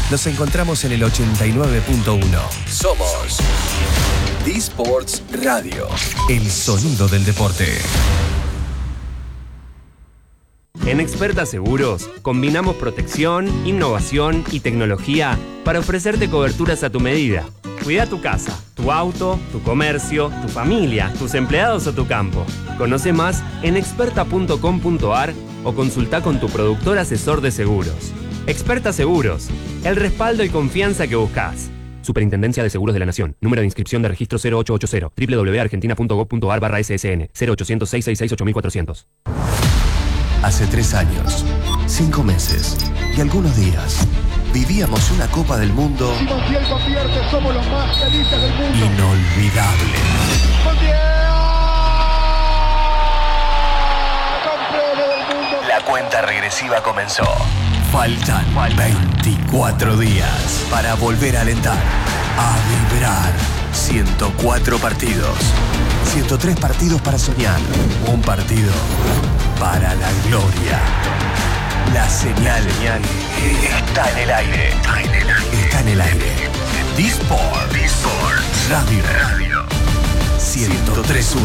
nos encontramos en el 89.1. Somos D-Sports Radio, el sonido del deporte. En Experta Seguros, combinamos protección, innovación y tecnología para ofrecerte coberturas a tu medida. Cuida tu casa, tu auto, tu comercio, tu familia, tus empleados o tu campo. Conoce más en experta.com.ar o consulta con tu productor asesor de seguros. Experta Seguros, el respaldo y confianza que buscas. Superintendencia de Seguros de la Nación. Número de inscripción de registro 0880 www.argentina.gov.ar/ssn 0800 666 8400. Hace 3 años, 5 meses y algunos días, vivíamos una Copa del Mundo somos los más felices del mundo. Inolvidable. ¡Campeones del mundo! La cuenta regresiva comenzó. Faltan 24 días para volver a alentar, a vibrar. 104 partidos, 103 partidos para soñar, un partido para la gloria. La señal está en el aire. Está en el aire. D-Sports Radio 103.1.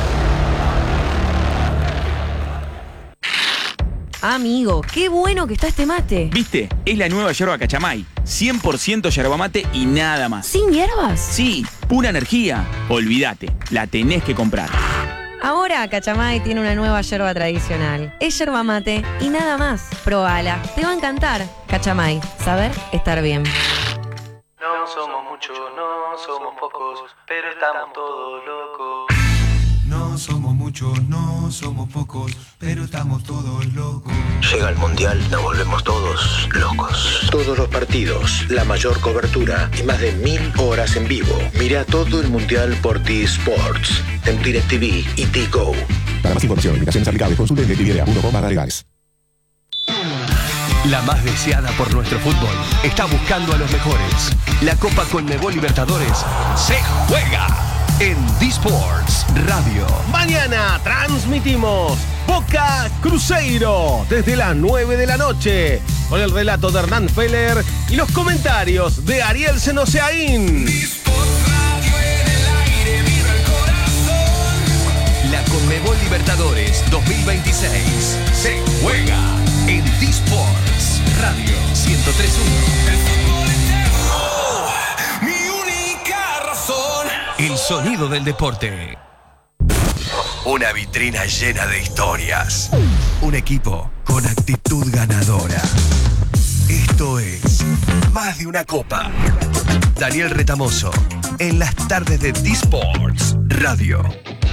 Amigo, qué bueno que está este mate. ¿Viste? Es la nueva yerba Cachamay. 100% yerba mate y nada más. ¿Sin hierbas? Sí, pura energía. Olvídate, la tenés que comprar. Ahora Cachamay tiene una nueva yerba tradicional. Es yerba mate y nada más. Probala, te va a encantar. Cachamay, saber estar bien. No somos muchos, no somos pocos, pero estamos todos locos. No somos muchos, no somos pocos, pero estamos todos locos. Llega el Mundial, nos volvemos todos locos. Todos los partidos, la mayor cobertura y más de 1000 horas en vivo. Mira todo el Mundial por D-Sports, en DirecTV y D-Go. Para más información y limitaciones aplicables, consulte DirecTV.com/legales. La más deseada por nuestro fútbol está buscando a los mejores. La Copa Conmebol Libertadores se juega en D-Sports Radio. Mañana transmitimos Boca Cruzeiro desde las 9 de la noche con el relato de Hernán Feller y los comentarios de Ariel Senoseaín. La Conmebol Libertadores 2026 se juega en D-Sports Radio 103.1. El sonido del deporte. Una vitrina llena de historias. Un equipo con actitud ganadora. Esto es Más de una Copa. Daniel Retamoso, en las tardes de D-Sports Radio.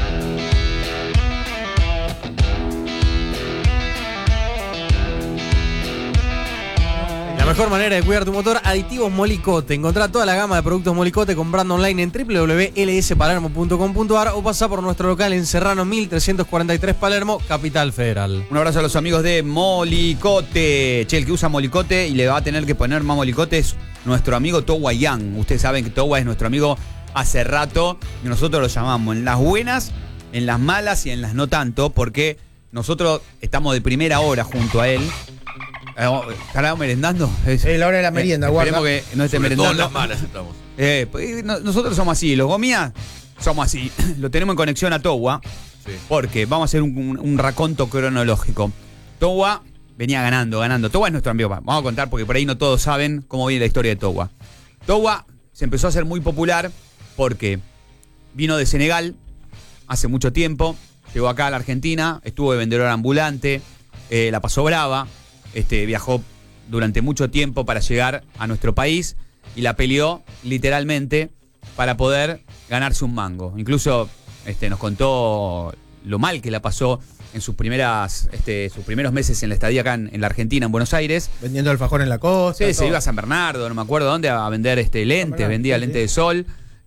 La mejor manera de cuidar tu motor, Aditivos Molicote. Encontrá toda la gama de productos Molicote comprando online en www.lspalermo.com.ar o pasá por nuestro local en Serrano 1343 Palermo, Capital Federal. Un abrazo a los amigos de Molicote. Che, el que usa Molicote y le va a tener que poner más Molicote es nuestro amigo Towa Yang. Ustedes saben que Towa es nuestro amigo hace rato y nosotros lo llamamos en las buenas, en las malas y en las no tanto, porque nosotros estamos de primera hora junto a él. ¿Estará merendando? Es la hora de la merienda, guarda. Esperemos que no esté merendando. Todas las malas estamos. Nosotros somos así, los Gomías somos así. Lo tenemos en conexión a Towa, sí, porque vamos a hacer un raconto cronológico. Towa venía ganando. Towa es nuestro amigo. Vamos a contar porque por ahí no todos saben cómo viene la historia de Towa. Towa se empezó a hacer muy popular porque vino de Senegal hace mucho tiempo, llegó acá a la Argentina, estuvo de vendedor ambulante, la pasó brava. Viajó durante mucho tiempo para llegar a nuestro país y la peleó literalmente para poder ganarse un mango. Incluso nos contó lo mal que la pasó en sus primeros meses en la estadía acá en la Argentina, en Buenos Aires. Vendiendo alfajor en la costa. Sí, se iba a San Bernardo, no me acuerdo dónde, a vender lentes, vendía lentes de sol.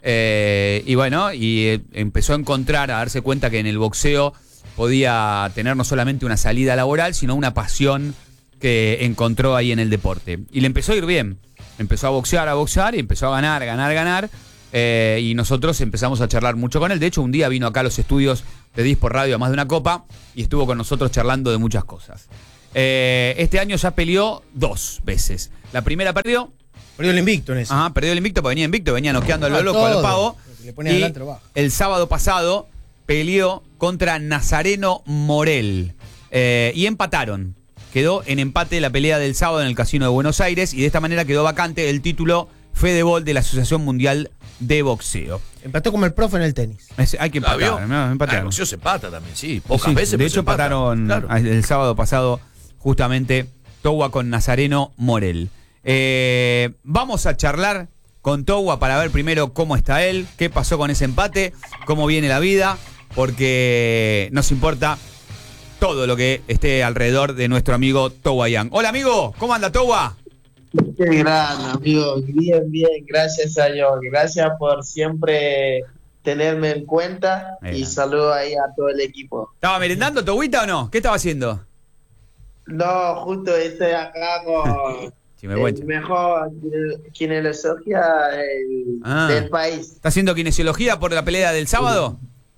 Y empezó a encontrar, a darse cuenta que en el boxeo podía tener no solamente una salida laboral, sino una pasión que encontró ahí en el deporte. Y le empezó a ir bien. Empezó a boxear y empezó a ganar. Y nosotros empezamos a charlar mucho con él. De hecho, un día vino acá a los estudios de D-Sports Radio a Más de una Copa y estuvo con nosotros charlando de muchas cosas. Este año ya peleó 2 veces. La primera perdió Perdió el invicto en ese. Ajá, perdió el invicto porque venía invicto, venía noqueando a lo loco, a lo pavo. Le ponía Y adelante lo baja. el sábado pasado peleó contra Nazareno Morel. Y empataron. Quedó en empate la pelea del sábado en el Casino de Buenos Aires y de esta manera quedó vacante el título Fedebol de la Asociación Mundial de Boxeo. Empató como el profe en el tenis. Hay que empatar, ¿no? Empataron. El boxeo se empata también, sí. Pocas Sí, veces. de pero hecho, se empata. empataron Claro. el sábado pasado justamente Towa con Nazareno Morel. Vamos a charlar con Towa para ver primero cómo está él, qué pasó con ese empate, cómo viene la vida, porque nos importa todo lo que esté alrededor de nuestro amigo Towa Yang. Hola amigo, ¿cómo anda Towa? Qué gran amigo, bien, gracias a Dios, gracias por siempre tenerme en cuenta y saludo ahí a todo el equipo. ¿Estaba merendando Towita o no? ¿Qué estaba haciendo? No, justo estoy acá con el mejor kinesiología del país. ¿Está haciendo kinesiología por la pelea del sábado?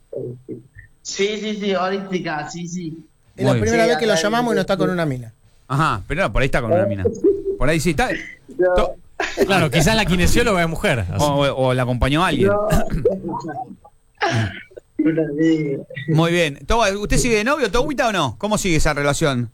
Sí, holística, sí. Es la primera vez que lo llamamos y no está con una mina. Ajá, pero no, por ahí está con una mina. Por ahí sí está. Claro, quizás la kinesióloga es mujer. O la acompañó a alguien. Muy bien. Towa, ¿usted sigue de novio, Towita, o no? ¿Cómo sigue esa relación?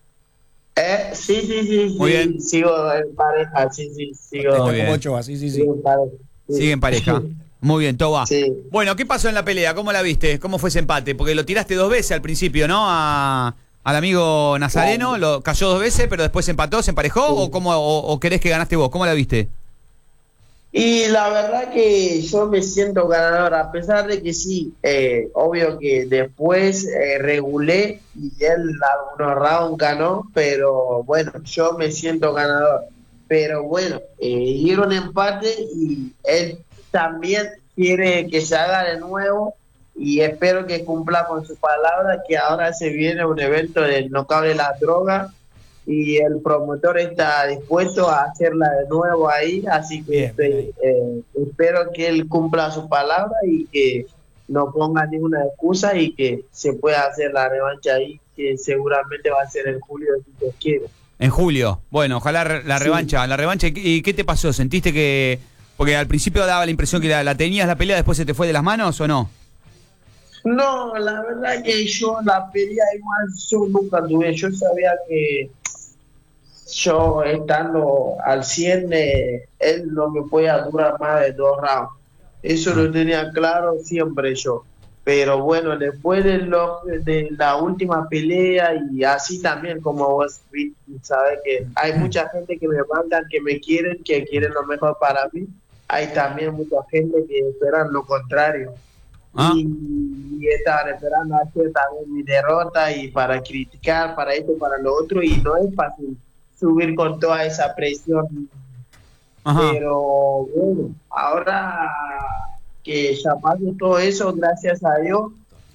Sí. Muy bien. Sigo en pareja, sí, sigo. Muy bien. Como Ochoa, sí. Sigo en pareja. Sigue en pareja. Muy bien, Towa. Sí. Bueno, ¿qué pasó en la pelea? ¿Cómo la viste? ¿Cómo fue ese empate? Porque lo tiraste 2 veces al principio, ¿no? Al amigo Nazareno, lo cayó 2 veces, pero después se empató, se emparejó, o querés que ganaste vos? ¿Cómo la viste? Y la verdad que yo me siento ganador, a pesar de que sí, obvio que después regulé y él algunos rounds ganó, pero bueno, yo me siento ganador. Pero bueno, dieron empate y él también quiere que se haga de nuevo y espero que cumpla con su palabra, que ahora se viene un evento de no cabe la droga y el promotor está dispuesto a hacerla de nuevo ahí, así que espero que él cumpla su palabra y que no ponga ninguna excusa y que se pueda hacer la revancha ahí, que seguramente va a ser en julio si Dios quiere. En julio. Bueno, ojalá la revancha. ¿Y qué te pasó? ¿Sentiste que...? Porque al principio daba la impresión que la tenías la pelea, después se te fue de las manos, ¿o no? No, la verdad que yo la pelea igual yo nunca tuve. Yo sabía que yo estando al 100, él no me podía durar más de 2 rounds. Eso lo tenía claro siempre yo. Pero bueno, después de la última pelea y así también como vos sabes que hay mucha gente que me mandan, que me quieren, que quieren lo mejor para mí. Hay también mucha gente que esperan lo contrario. Y estaban esperando hacer también mi derrota y para criticar, para esto, para lo otro, y no es fácil subir con toda esa presión. Ajá. Pero bueno, ahora que ya pasó todo eso, gracias a Dios,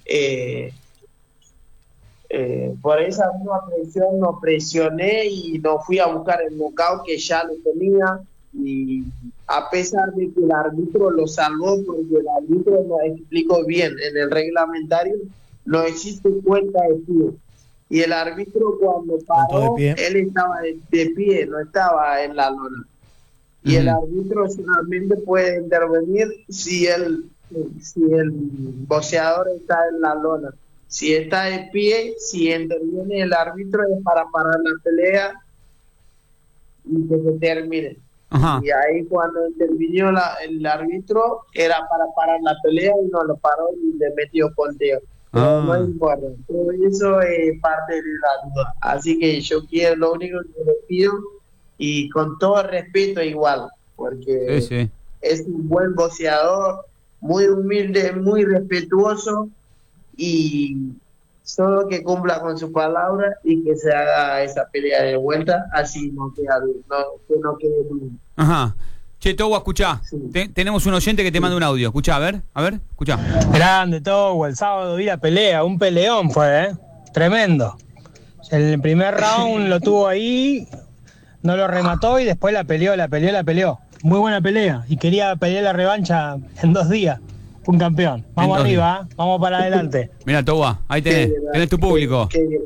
por esa misma presión no presioné y no fui a buscar el knockout que ya lo tenía, y a pesar de que el árbitro lo salvó, porque el árbitro nos explicó bien en el reglamentario, no existe cuenta de pie, y el árbitro cuando paró, él estaba de pie, no estaba en la lona, y el árbitro solamente puede intervenir si el boxeador está en la lona. Si está de pie, si interviene el árbitro es para parar la pelea y que se termine. Ajá. Y ahí cuando intervino el árbitro era para parar la pelea y no lo paró y le metió conteo. Pero no importa, todo eso es parte de la duda. Así que yo quiero, lo único que le pido, y con todo respeto igual, porque es un buen boxeador, muy humilde, muy respetuoso, y solo que cumpla con su palabra y que se haga esa pelea de vuelta, así no queda, que no quede duda. Ajá. Che, Towa, escuchá. Tenemos un oyente que te manda un audio. Escuchá, a ver, escuchá. Grande, Towa, el sábado vi la pelea, un peleón fue, tremendo. El primer round lo tuvo ahí, no lo remató y después la peleó. Muy buena pelea y quería pelear la revancha en 2 días. Un campeón. Vamos arriba, vamos para adelante. Mira, Towa, ahí tenés tu público.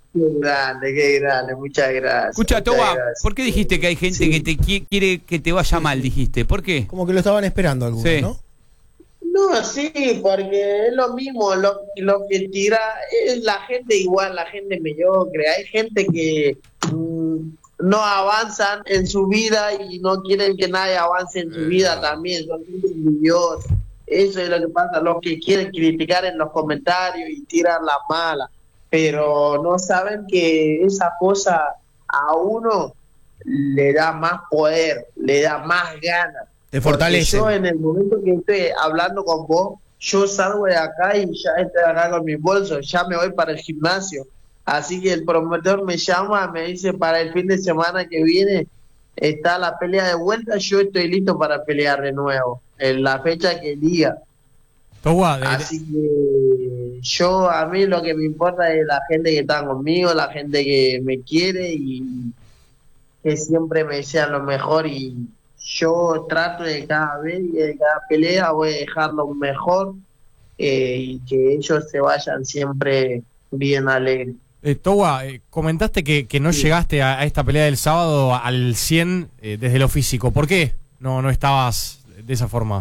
Qué grande, muchas gracias. Escucha, muchas Toba, gracias. ¿por qué dijiste que hay gente que te quiere que te vaya mal? Dijiste, ¿por qué? Como que lo estaban esperando algunos, Sí. ¿no? No, sí, porque es lo mismo, lo que tira es la gente igual, la gente mediocre. Hay gente que no avanzan en su vida y no quieren que nadie avance en su vida también, son gente envidiosa. Eso es lo que pasa, los que quieren criticar en los comentarios y tirar la mala, pero no saben que esa cosa a uno le da más poder, le da más ganas. Te fortalece. Yo en el momento que estoy hablando con vos, yo salgo de acá y ya estoy acá con mi bolso, ya me voy para el gimnasio. Así que el promotor me llama, me dice para el fin de semana que viene está la pelea de vuelta, yo estoy listo para pelear de nuevo, en la fecha que diga. Así que a mí lo que me importa es la gente que está conmigo, la gente que me quiere y que siempre me desean lo mejor, y yo trato de cada vez y de cada pelea voy a dejar lo mejor, y que ellos se vayan siempre bien alegres. Towa, comentaste que no llegaste a esta pelea del sábado al 100 desde lo físico. ¿Por qué no estabas de esa forma?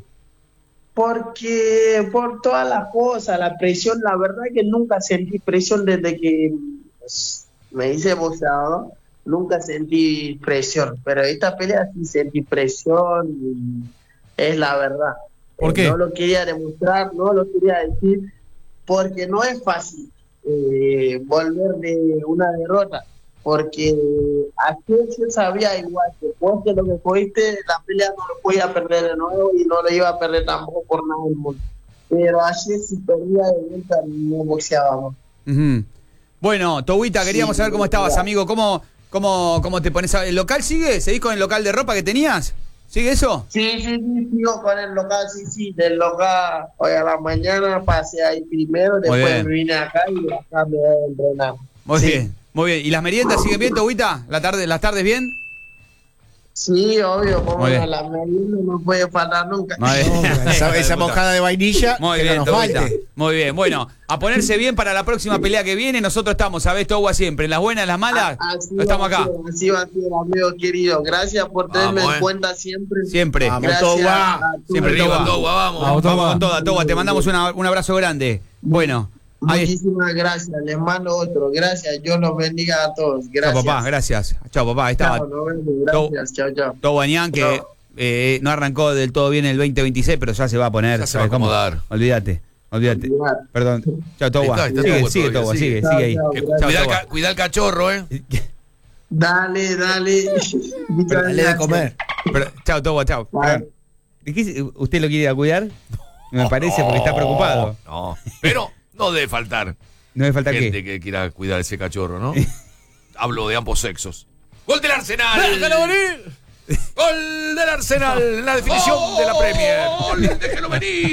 Porque por todas las cosas, la presión, la verdad que nunca sentí presión desde que me hice boxeador, nunca sentí presión, pero esta pelea sí sentí presión y es la verdad. ¿Por qué? No lo quería demostrar, no lo quería decir, porque no es fácil volver de una derrota, porque aquí yo sabía igual que después de lo que fuiste, la pelea no lo podía perder de nuevo y no lo iba a perder tampoco por nada del mundo. Pero ayer si perdía de vuelta no boxeábamos. Bueno, Tobita, queríamos saber cómo estabas, amigo. ¿Cómo te pones? ¿El local sigue? ¿Seguís con el local de ropa que tenías? ¿Sigue eso? Sí, sigo con el local, sí, del local. Hoy a la mañana pasé ahí primero, después me vine acá y acá me voy a entrenar. Muy bien, muy bien. ¿Y las meriendas siguen bien, Tobita? ¿Las tardes bien? Sí, obvio, como Muy bien. la merienda no puede faltar nunca. Esa mojada de vainilla Muy que bien, no nos Tobita. falte. Muy bien. Bueno, a ponerse bien para la próxima pelea que viene. Nosotros estamos, ¿sabés, Towa? Siempre. En las buenas, en las malas, estamos acá. Así va a ser, amigo querido. Gracias por tenerme en cuenta siempre. Siempre. Gracias Towa. a todos. Siempre, Towa. vamos. Vamos con toda, Towa. Te mandamos un abrazo grande. Bueno. Muchísimas gracias, les mando otro. Gracias, Dios los bendiga a todos. Gracias. Chao, papá, gracias. Chao, papá. Ahí estaba. Chao, nos vemos. Gracias, chao. Tobañán, que no arrancó del todo bien el 2026, pero ya se va a poner. Ya se va a acomodar. Olvídate. Perdón. Chao, Toba. Sigue, Toba, sigue ahí. Cuidá el cachorro, Dale. Dale de comer. Chao, Toba, chao. ¿Usted lo quiere ir a cuidar? Me parece, porque está preocupado. No, pero no debe faltar. ¿No debe faltar gente qué? que quiera cuidar ese cachorro, ¿no? Hablo de ambos sexos. ¡Gol del Arsenal! ¡Déjalo venir! ¡Gol del Arsenal! En la definición de la Premier. ¡Gol! ¡Déjelo venir!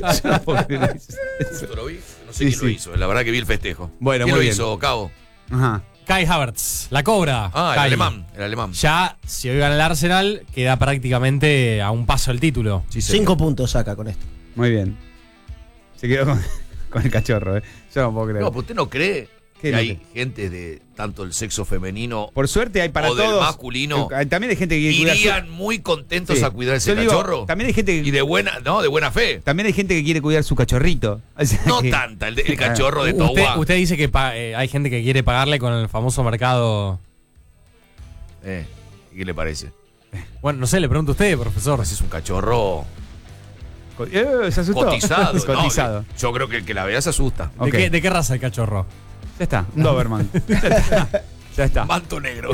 Justo lo vi. No sé quién lo hizo. La verdad que vi el festejo. Bueno, ¿Quién muy lo bien. hizo, Cabo? Ajá. Kai Havertz, la cobra. Ah, Kai. el alemán. Ya, si hoy gana el Arsenal, queda prácticamente a un paso del título. Sí, 5 puntos saca con esto. Muy bien. Se quedó con el cachorro, Yo no puedo creer. No, ¿usted no cree ¿Qué que no hay cree? gente de tanto el sexo femenino Por suerte hay para o del todos. masculino? También hay gente que quiere cuidar Irían muy contentos Sí. a cuidar ese Yo digo, cachorro. también hay gente que Y de buena fe. También hay gente que quiere cuidar su cachorrito. O sea No que- tanta, el cachorro de Towa. Usted dice que hay gente que quiere pagarle con el famoso mercado. ¿Qué le parece? Bueno, no sé, le pregunto a usted, profesor. Pues es un cachorro se asustó. cotizado. Cotizado. No, yo creo que el que la vea se asusta. Ok. ¿De qué raza el cachorro? Ya está, un Doberman. Ya está. Manto negro.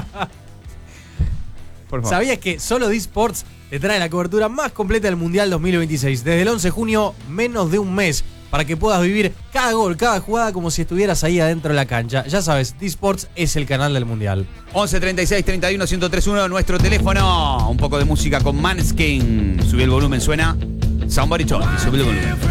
Por favor. ¿Sabías que solo D-Sports te trae la cobertura más completa del Mundial 2026? Desde el 11 de junio, menos de un mes, para que puedas vivir cada gol, cada jugada como si estuvieras ahí adentro de la cancha. Ya sabes, D-Sports es el canal del Mundial. 11 36 31 1031, nuestro teléfono. Un poco de música con Manskin. Subí el volumen, suena Somebody Told Me. Subí el volumen.